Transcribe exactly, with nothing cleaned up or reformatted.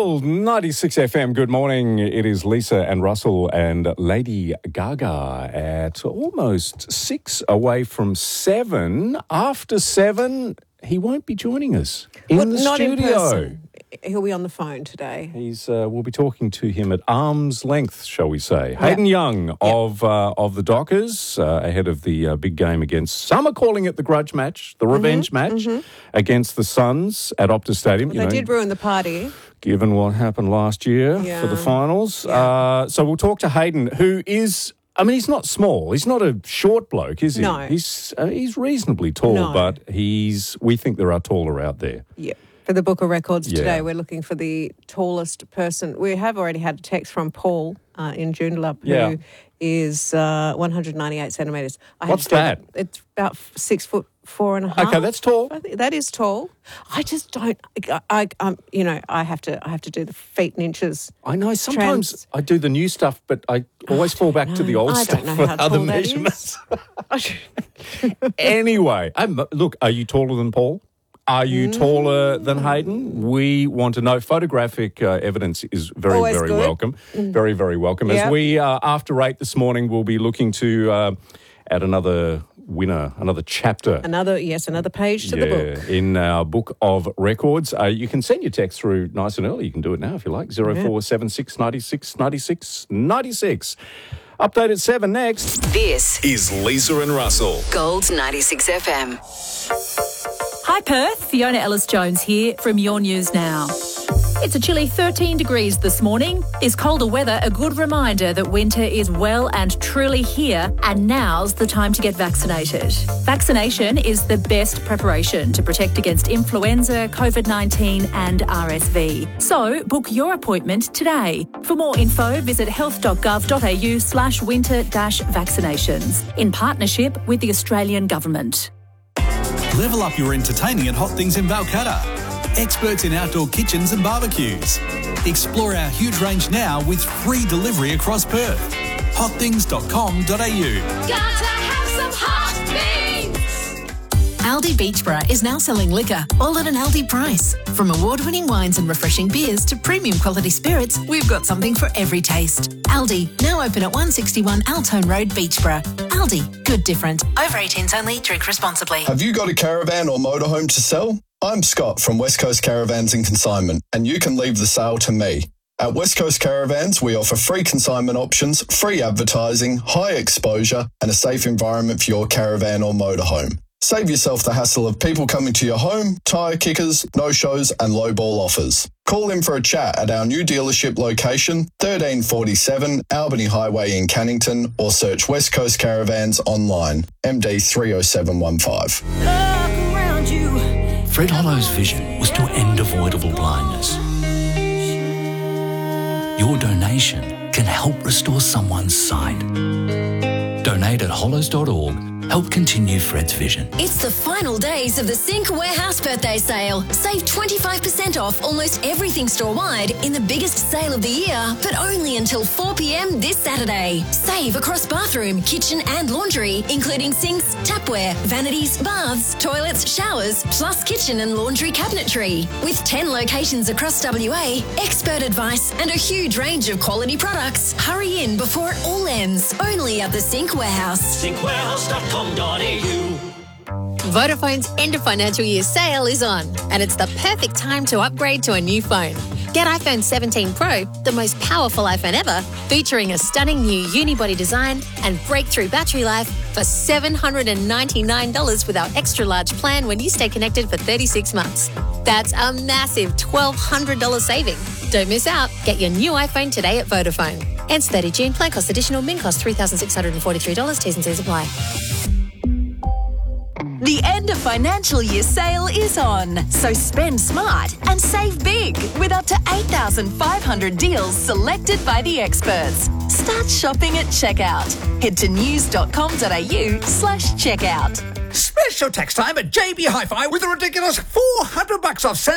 Gold ninety-six F M. Good morning. It is Lisa and Russell and Lady Gaga at almost six away from seven. After seven, he won't be joining us in well, the not studio. In person. He'll be on the phone today. He's. Uh, we'll be talking to him at arm's length, shall we say? Hayden yep. Young yep. of uh, of the Dockers uh, ahead of the uh, big game against. Some are calling it the grudge match, the revenge mm-hmm, match mm-hmm. against the Suns at Optus Stadium. Well, you they know, did ruin the party, given what happened last year yeah. for the finals. Yeah. Uh, so we'll talk to Hayden, who is. I mean, he's not small. He's not a short bloke, is he? No. He's uh, he's reasonably tall, no. but he's. We think there are taller out there. Yeah. For the Book of Records Yeah. today, we're looking for the tallest person. We have already had a text from Paul uh, in Joondalup, Yeah. who is uh, one hundred ninety-eight centimetres. I What's had to that? do- It's about six foot four and a half. Okay, that's tall. I think that is tall. I just don't. I, I um, you know, I have to. I have to do the feet and inches. I know. Sometimes Trans- I do the new stuff, but I always fall back know. to the old I stuff don't know for how other tall that measurements. is. Anyway, I'm, look, are you taller than Paul? Are you taller than Hayden? We want to know. Photographic uh, evidence is very, Always very good. welcome. Very, very welcome. As Yep. we, uh, after eight this morning, we'll be looking to uh, add another winner, another chapter. Another yes, another page to yeah, the book. in our Book of Records. Uh, you can send your text through nice and early. You can do it now if you like. zero four seven six ninety-six ninety-six ninety-six. Update at seven next. This is Lisa and Russell. Gold ninety-six F M. Hi Perth, Fiona Ellis-Jones here from Your News Now. It's a chilly thirteen degrees this morning. Is colder weather a good reminder that winter is well and truly here, and now's the time to get vaccinated? Vaccination is the best preparation to protect against influenza, COVID nineteen and R S V. So book your appointment today. For more info, visit health.gov.au slash winter dash vaccinations in partnership with the Australian Government. Level up your entertaining at Hot Things in Balcatta. Experts in outdoor kitchens and barbecues. Explore our huge range now with free delivery across Perth. hot things dot com dot a u. Gotta have some hot things. Aldi Beachborough is now selling liquor, all at an Aldi price. From award-winning wines and refreshing beers to premium quality spirits, we've got something for every taste. Aldi, now open at one sixty-one Altone Road, Beachborough. Aldi, good different. Over eighteens only, drink responsibly. Have you got a caravan or motorhome to sell? I'm Scott from West Coast Caravans and Consignment, and you can leave the sale to me. At West Coast Caravans, we offer free consignment options, free advertising, high exposure, and a safe environment for your caravan or motorhome. Save yourself the hassle of people coming to your home, tyre kickers, no-shows, and low-ball offers. Call in for a chat at our new dealership location, thirteen forty-seven Albany Highway in Cannington, or search West Coast Caravans online, M D three oh seven one five. Fred Hollow's vision was to end avoidable blindness. Your donation can help restore someone's sight. Donate at hollows dot org. Help continue Fred's vision. It's the final days of the Sync Warehouse birthday sale. Save twenty-five percent off almost everything store-wide in the biggest sale of the year, but only until four p.m. this Saturday. Save across bathroom, kitchen and laundry, including sinks, tapware, vanities, baths, toilets, showers, plus kitchen and laundry cabinetry. With ten locations across W A, expert advice and a huge range of quality products. Hurry in before it all ends. Only at the Sync Warehouse. sync warehouse dot com dot a u. Vodafone's end of financial year sale is on, and it's the perfect time to upgrade to a new phone. Get iPhone seventeen Pro, the most powerful iPhone ever, featuring a stunning new unibody design and breakthrough battery life for seven hundred ninety-nine dollars with our extra large plan when you stay connected for thirty-six months. That's a massive twelve hundred dollars saving. Don't miss out. Get your new iPhone today at Vodafone. Ends thirtieth of June. Plan cost additional. Min cost three thousand six hundred forty-three dollars. T's and C's apply. The end of financial year sale is on, so spend smart and save big with up to eight thousand five hundred deals selected by the experts. Start shopping at checkout. Head to news dot com dot a u slash checkout. Special tax time at J B Hi-Fi with a ridiculous four hundred bucks off